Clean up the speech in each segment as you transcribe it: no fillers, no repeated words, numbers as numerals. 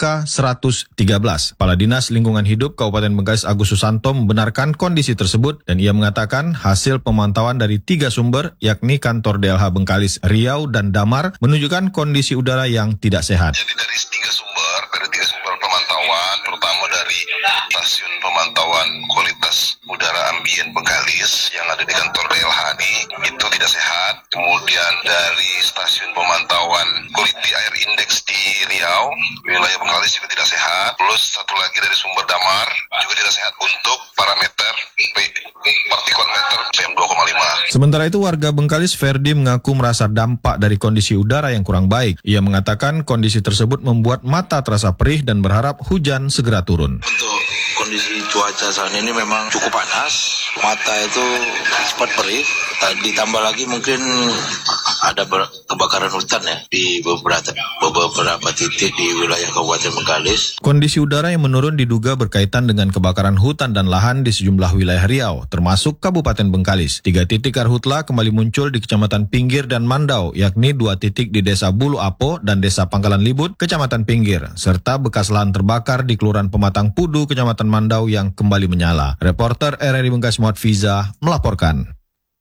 angka 113. Kepala Dinas Lingkungan Hidup Kabupaten Bengkalis Agus Susanto membenarkan kondisi tersebut dan ia mengatakan hasil pemantauan dari 3 sumber yakni kantor DLH Bengkalis, Riau, dan Damar menunjukkan kondisi udara yang tidak sehat. Jadi dari tiga sumber pemantauan, terutama dari stasiun pemantauan kualitas udara ambien Bengkalis yang ada di kantor DLH ini, itu tidak sehat. Kemudian dari stasiun pemantauan Quality Air Index di Riau, wilayah Bengkalis juga tidak sehat. Plus satu lagi dari sumber Damar juga tidak sehat untuk parameter partikulat meter PM2,5. Sementara itu warga Bengkalis Ferdi mengaku merasa dampak dari kondisi udara yang kurang baik. Ia mengatakan kondisi tersebut membuat mata terasa perih dan berharap hujan segera turun. Untuk kondisi cuaca saat ini memang cukup panas, mata itu cepat perih, ditambah lagi mungkin ada kebakaran hutan ya di beberapa titik di wilayah Kabupaten Bengkalis. Kondisi udara yang menurun diduga berkaitan dengan kebakaran hutan dan lahan di sejumlah wilayah Riau, termasuk Kabupaten Bengkalis. 3 titik karhutla kembali muncul di Kecamatan Pinggir dan Mandau, yakni 2 titik di Desa Bulu Apo dan Desa Pangkalan Libut, Kecamatan Pinggir, serta bekas lahan terbakar di Kelurahan Pematang Pudu, Kecamatan Mandau yang kembali menyala. Reporter RRI Bengkalis Muhammad Fiza melaporkan.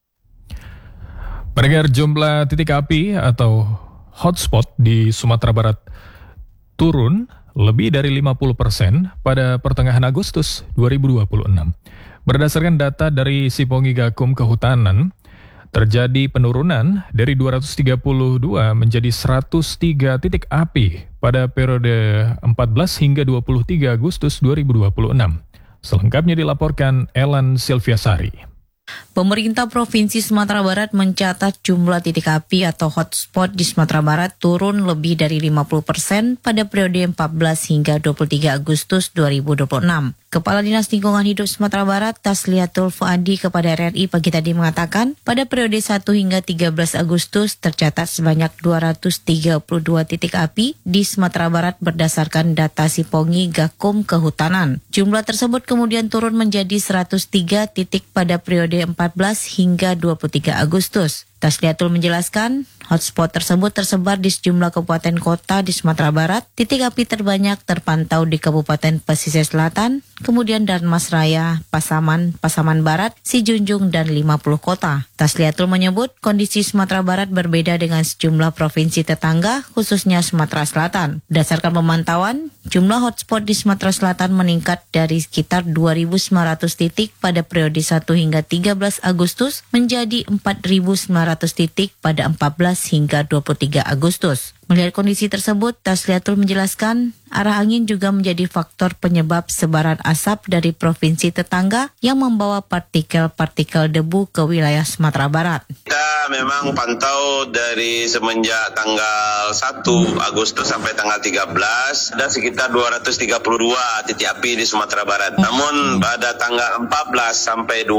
Pendengar, jumlah titik api atau hotspot di Sumatera Barat turun lebih dari 50% pada pertengahan Agustus 2026. Berdasarkan data dari Sipongi Gakum Kehutanan, terjadi penurunan dari 232 menjadi 103 titik api pada periode 14 hingga 23 Agustus 2026. Selengkapnya dilaporkan Ellen Silviasari. Pemerintah Provinsi Sumatera Barat mencatat jumlah titik api atau hotspot di Sumatera Barat turun lebih dari 50% pada periode 14 hingga 23 Agustus 2026. Kepala Dinas Lingkungan Hidup Sumatera Barat, Tasliatul Fuadi kepada RRI pagi tadi mengatakan, pada periode 1 hingga 13 Agustus tercatat sebanyak 232 titik api di Sumatera Barat berdasarkan data Sipongi Gakum Kehutanan. Jumlah tersebut kemudian turun menjadi 103 titik pada periode 14 hingga 23 Agustus. Tasliatul menjelaskan, hotspot tersebut tersebar di sejumlah kabupaten kota di Sumatera Barat. Titik api terbanyak terpantau di Kabupaten Pesisir Selatan, kemudian Darmas Raya, Pasaman, Pasaman Barat, Sijunjung, dan 50 kota. Tasliatul menyebut kondisi Sumatera Barat berbeda dengan sejumlah provinsi tetangga, khususnya Sumatera Selatan. Berdasarkan pemantauan, jumlah hotspot di Sumatera Selatan meningkat dari sekitar 2.900 titik pada periode 1 hingga 13 Agustus menjadi 4.900 titik pada 14 hingga 23 Agustus. Melihat kondisi tersebut, Tasliatul menjelaskan arah angin juga menjadi faktor penyebab sebaran asap dari provinsi tetangga yang membawa partikel-partikel debu ke wilayah Sumatera Barat. Kita memang pantau dari semenjak tanggal 1 Agustus sampai tanggal 13, ada sekitar 232 titik api di Sumatera Barat. Namun pada tanggal 14 sampai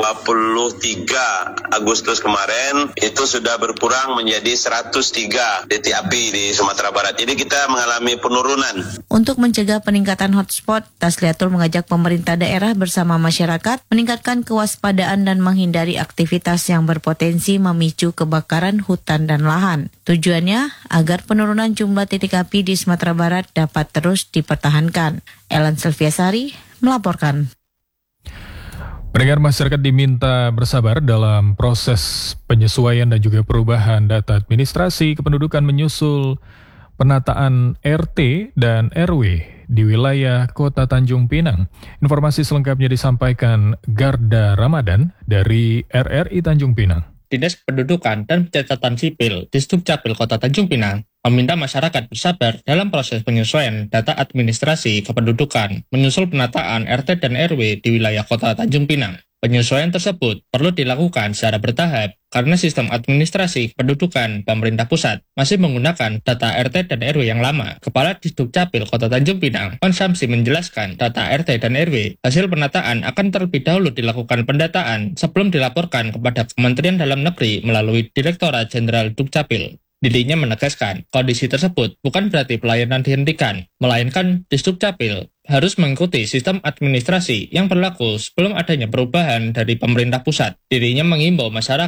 23 Agustus kemarin, itu sudah berkurang menjadi 103 titik api di Sumatera Barat. Jadi kita mengalami penurunan. Untuk mencegah peningkatan hotspot, Tasliatul mengajak pemerintah daerah bersama masyarakat meningkatkan kewaspadaan dan menghindari aktivitas yang berpotensi memicu kebakaran hutan dan lahan. Tujuannya agar penurunan jumlah titik api di Sumatera Barat dapat terus dipertahankan. Ellen Silviasari melaporkan. Pendengar, masyarakat diminta bersabar dalam proses penyesuaian dan juga perubahan data administrasi kependudukan menyusul penataan RT dan RW di wilayah Kota Tanjung Pinang. Informasi selengkapnya disampaikan Garda Ramadan dari RRI Tanjung Pinang. Dinas Kependudukan dan Pencatatan Sipil di Dukcapil Kota Tanjung Pinang meminta masyarakat bersabar dalam proses penyesuaian data administrasi kependudukan menyusul penataan RT dan RW di wilayah Kota Tanjung Pinang. Penyesuaian tersebut perlu dilakukan secara bertahap karena sistem administrasi kependudukan pemerintah pusat masih menggunakan data RT dan RW yang lama. Kepala Dukcapil Kota Tanjung Pinang, Pan Samsi menjelaskan data RT dan RW hasil penataan akan terlebih dahulu dilakukan pendataan sebelum dilaporkan kepada Kementerian Dalam Negeri melalui Direktorat Jenderal Dukcapil. Dirinya menegaskan, kondisi tersebut bukan berarti pelayanan dihentikan, melainkan Dukcapil harus mengikuti sistem administrasi yang berlaku sebelum adanya perubahan dari pemerintah pusat. Dirinya mengimbau masyarakat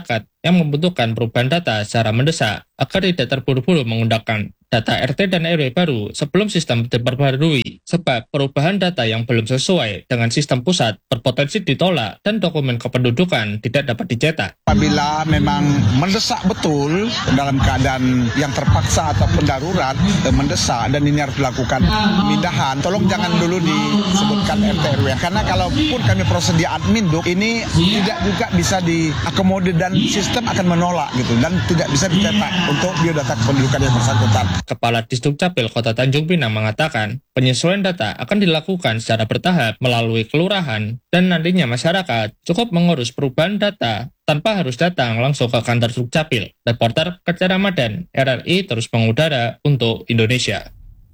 yang membutuhkan perubahan data secara mendesak agar tidak terburu-buru menggunakan data RT dan RW baru sebelum sistem diperbarui, sebab perubahan data yang belum sesuai dengan sistem pusat berpotensi ditolak dan dokumen kependudukan tidak dapat dicetak. Apabila memang mendesak betul dalam keadaan yang terpaksa ataupun darurat mendesak dan ini harus dilakukan pemindahan, tolong jangan dulu disebutkan RT RW, karena kalaupun kami proses di adminduk ini tidak juga bisa diakomodir dan sistem akan menolak gitu dan tidak bisa dicetak untuk biodata kependudukan yang bersangkutan. Kepala Disdukcapil Kota Tanjung Pinang mengatakan, penyesuaian data akan dilakukan secara bertahap melalui kelurahan dan nantinya masyarakat cukup mengurus perubahan data tanpa harus datang langsung ke kantor Dukcapil. Reporter Kerja Ramadan, RRI terus mengudara untuk Indonesia.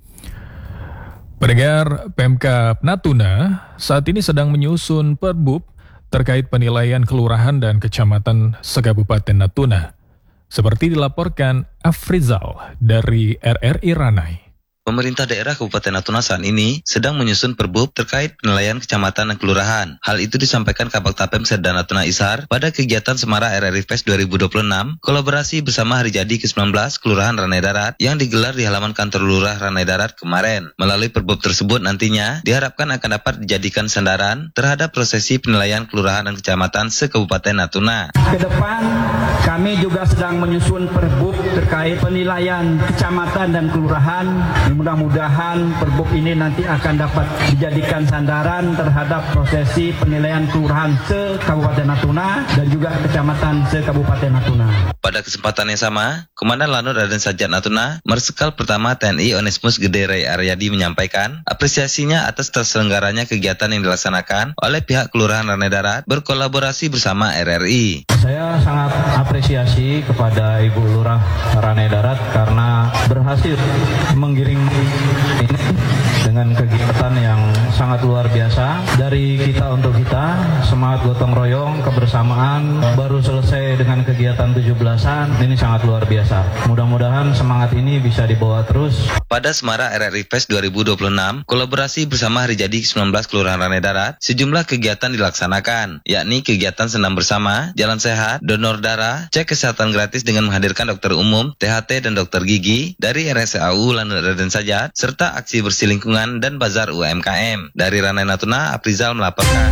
Pendengar, Pemkab Natuna saat ini sedang menyusun Perbub terkait penilaian kelurahan dan kecamatan se-Kabupaten Natuna. Seperti dilaporkan Afrizal dari RRI Ranai. Pemerintah daerah Kabupaten Natuna saat ini sedang menyusun Perbub terkait penilaian kecamatan dan kelurahan. Hal itu disampaikan Kabak Tapem Serda Natuna Isar pada kegiatan Semara RRI Fest 2026, kolaborasi bersama Hari Jadi ke-19 Kelurahan Ranai Darat yang digelar di halaman kantor Lurah Ranai Darat kemarin. Melalui Perbub tersebut nantinya diharapkan akan dapat dijadikan sandaran terhadap prosesi penilaian kelurahan dan kecamatan se-Kabupaten Natuna. Ke depan kami juga sedang menyusun Perbub terkait penilaian kecamatan dan kelurahan. Mudah-mudahan Perbub ini nanti akan dapat dijadikan sandaran terhadap prosesi penilaian kelurahan se-Kabupaten Natuna dan juga kecamatan se-Kabupaten Natuna. Pada kesempatan yang sama, Komandan Lanut Raden Sajat Natuna, Marsikal Pertama TNI Onesmus Gede Ray Aryadi menyampaikan apresiasinya atas terselenggaranya kegiatan yang dilaksanakan oleh pihak Kelurahan Ranai Darat berkolaborasi bersama RRI. Saya sangat apresiasi kepada Ibu Lurah Ranai Darat karena berhasil menggiring ini dengan kegiatan yang sangat luar biasa. Dari kita untuk kita, semangat gotong royong, kebersamaan, baru selesai dengan kegiatan 17-an, ini sangat luar biasa. Mudah-mudahan semangat ini bisa dibawa terus. Pada Semara RRI Fest 2026, kolaborasi bersama Hari Jadi ke-19 Kelurahan Ranai Darat, sejumlah kegiatan dilaksanakan, yakni kegiatan senam bersama, jalan sehat, donor darah, cek kesehatan gratis dengan menghadirkan dokter umum, THT dan dokter gigi dari RSAU Lanut Raden Sajat, serta aksi bersih lingkungan dan bazar UMKM. Dari Ranai Natuna, Aprizal melaporkan.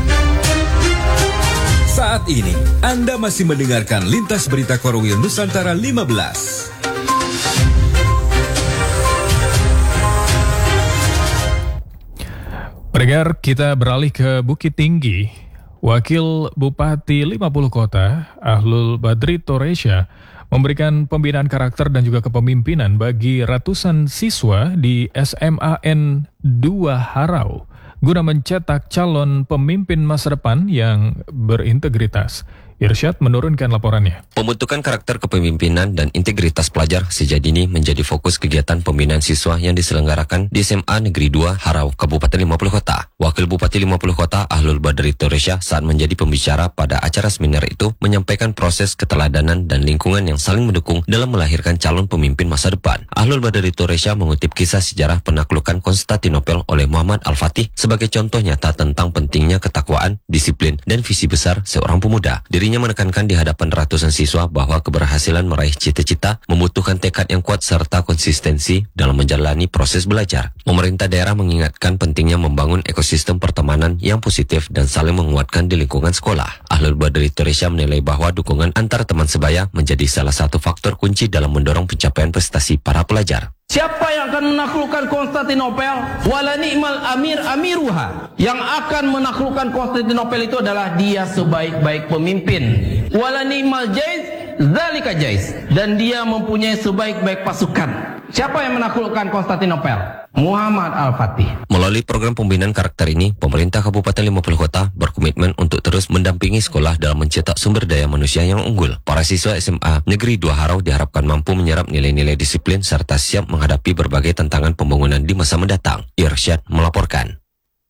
Saat ini, Anda masih mendengarkan Lintas Berita Korwil Nusantara 15. Pendengar, kita beralih ke Bukit Tinggi. Wakil Bupati 50 Kota, Ahlul Badri Toresya, memberikan pembinaan karakter dan juga kepemimpinan bagi ratusan siswa di SMAN 2 Harau guna mencetak calon pemimpin masa depan yang berintegritas. Irsyad menurunkan laporannya. Pembentukan karakter kepemimpinan dan integritas pelajar sejak dini menjadi fokus kegiatan pembinaan siswa yang diselenggarakan di SMA Negeri 2 Harau, Kabupaten 50 Kota. Wakil Bupati 50 Kota Ahlul Badri Toresya saat menjadi pembicara pada acara seminar itu menyampaikan proses keteladanan dan lingkungan yang saling mendukung dalam melahirkan calon pemimpin masa depan. Ahlul Badri Toresya mengutip kisah sejarah penaklukan Konstantinopel oleh Muhammad Al-Fatih sebagai contoh nyata tentang pentingnya ketakwaan, disiplin, dan visi besar seorang pemuda. Dirinya menekankan di hadapan ratusan siswa bahwa keberhasilan meraih cita-cita membutuhkan tekad yang kuat serta konsistensi dalam menjalani proses belajar. Pemerintah daerah mengingatkan pentingnya membangun ekosistem pertemanan yang positif dan saling menguatkan di lingkungan sekolah. Ahlul Badri Toresya menilai bahwa dukungan antar teman sebaya menjadi salah satu faktor kunci dalam mendorong pencapaian prestasi para pelajar. Siapa yang akan menaklukkan Konstantinopel? Wala ni'mal amir amiruha. Yang akan menaklukkan Konstantinopel itu adalah dia sebaik-baik pemimpin. Wala ni'mal jais, zalika jais. Dan dia mempunyai sebaik-baik pasukan. Siapa yang menaklukkan Konstantinopel? Muhammad Al-Fatih. Melalui program pembinaan karakter ini, pemerintah Kabupaten 50 Kota berkomitmen untuk terus mendampingi sekolah dalam mencetak sumber daya manusia yang unggul. Para siswa SMA Negeri 2 Harau diharapkan mampu menyerap nilai-nilai disiplin serta siap menghadapi berbagai tantangan pembangunan di masa mendatang. Irsyad melaporkan.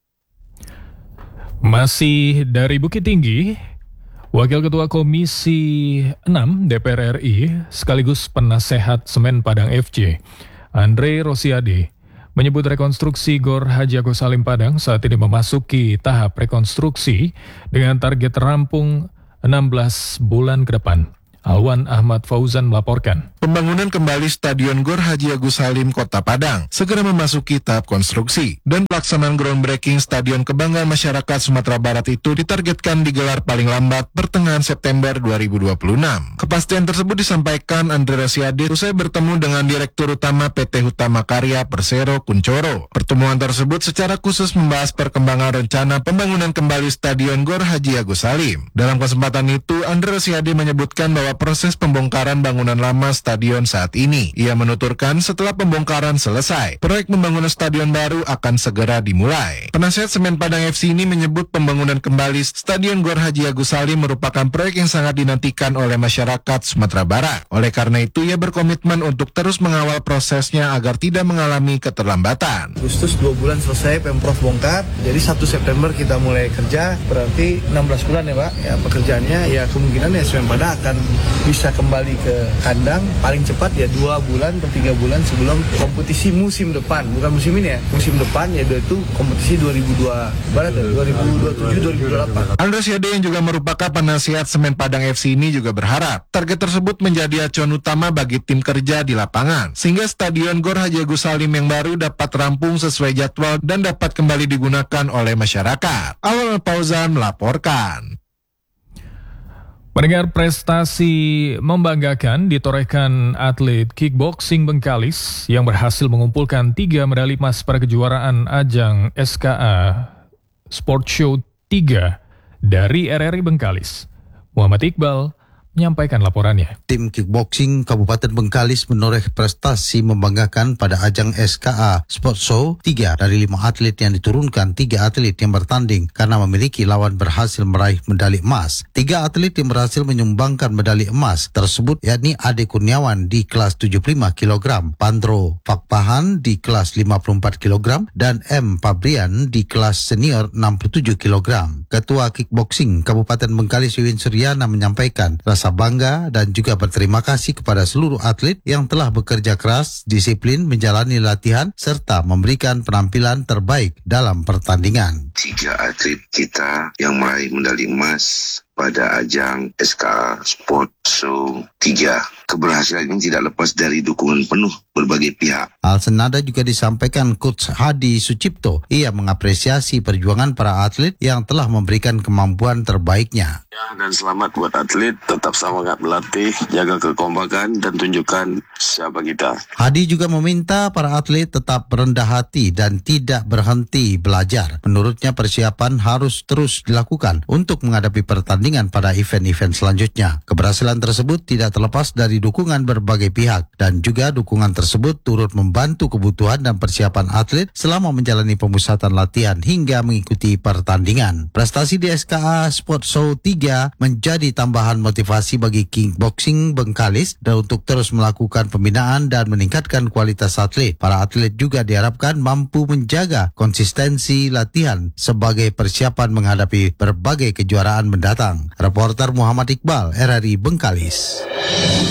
Masih dari Bukit Tinggi, Wakil Ketua Komisi 6 DPR RI sekaligus penasehat Semen Padang FC, Andre Rosiade, menyebut rekonstruksi Gor Haji Agus Salim Padang saat ini memasuki tahap rekonstruksi dengan target rampung 16 bulan ke depan. Alwan Ahmad Fauzan melaporkan. Pembangunan kembali Stadion Gor Haji Agus Salim Kota Padang segera memasuki tahap konstruksi dan pelaksanaan groundbreaking Stadion Kebanggaan Masyarakat Sumatera Barat itu ditargetkan digelar paling lambat pertengahan September 2026. Kepastian tersebut disampaikan Andre Rosiade usai bertemu dengan Direktur Utama PT Hutama Karya Persero Kuncoro. Pertemuan tersebut secara khusus membahas perkembangan rencana pembangunan kembali Stadion Gor Haji Agus Salim. Dalam kesempatan itu, Andre Rosiade menyebutkan bahwa proses pembongkaran bangunan lama stadion saat ini. Ia menuturkan setelah pembongkaran selesai, proyek pembangunan stadion baru akan segera dimulai. Penasihat Semen Padang FC ini menyebut pembangunan kembali Stadion Gor Haji Agus Salim merupakan proyek yang sangat dinantikan oleh masyarakat Sumatera Barat. Oleh karena itu, ia berkomitmen untuk terus mengawal prosesnya agar tidak mengalami keterlambatan. Agustus 2 bulan selesai Pemprov bongkar, jadi 1 September kita mulai kerja, berarti 16 bulan ya Pak. Ya pekerjaannya ya kemungkinan ya Semen Padang akan bisa kembali ke kandang paling cepat ya 2 bulan atau 3 bulan sebelum kompetisi musim depan, bukan musim ini ya, musim depan yaitu kompetisi 2027-2028. Andre Rosiade yang juga merupakan penasihat Semen Padang FC ini juga berharap target tersebut menjadi acuan utama bagi tim kerja di lapangan sehingga Stadion Gor Haji Agus Salim yang baru dapat rampung sesuai jadwal dan dapat kembali digunakan oleh masyarakat. Alwan Fauzan melaporkan. Mendengar prestasi membanggakan ditorehkan atlet kickboxing Bengkalis yang berhasil mengumpulkan 3 medali emas pada kejuaraan ajang SKA Sport Show 3 dari RRI Bengkalis. Muhammad Iqbal menyampaikan laporannya. Tim kickboxing Kabupaten Bengkalis menoreh prestasi membanggakan pada ajang SKA Sport Show 3 dari 5 atlet yang diturunkan. 3 atlet yang bertanding karena memiliki lawan berhasil meraih medali emas. 3 atlet yang berhasil menyumbangkan medali emas tersebut yakni Ade Kurniawan di kelas 75 kg, Pandro Fakpahan di kelas 54 kg, dan M. Fabrian di kelas senior 67 kg. Ketua Kickboxing Kabupaten Bengkalis Wiwin Suryana menyampaikan rasa bangga dan juga berterima kasih kepada seluruh atlet yang telah bekerja keras, disiplin, menjalani latihan, serta memberikan penampilan terbaik dalam pertandingan. 3 atlet kita yang meraih medali emas pada ajang SKA Sport Show 3. Keberhasilan ini tidak lepas dari dukungan penuh berbagai pihak. Hal senada juga disampaikan Coach Hadi Sucipto. Ia mengapresiasi perjuangan para atlet yang telah memberikan kemampuan terbaiknya. Dan selamat buat atlet, tetap semangat berlatih, jaga kekompakan dan tunjukkan siapa kita. Hadi juga meminta para atlet tetap rendah hati dan tidak berhenti belajar. Menurutnya persiapan harus terus dilakukan untuk menghadapi pertandingan pada event-event selanjutnya. Keberhasilan tersebut tidak terlepas dari dukungan berbagai pihak dan juga dukungan tersebut turut membantu kebutuhan dan persiapan atlet selama menjalani pemusatan latihan hingga mengikuti pertandingan. Prestasi di SKA Sport Show 3 menjadi tambahan motivasi bagi kickboxing Bengkalis dan untuk terus melakukan pembinaan dan meningkatkan kualitas atlet. Para atlet juga diharapkan mampu menjaga konsistensi latihan sebagai persiapan menghadapi berbagai kejuaraan mendatang. Reporter Muhammad Iqbal, RRI Bengkalis.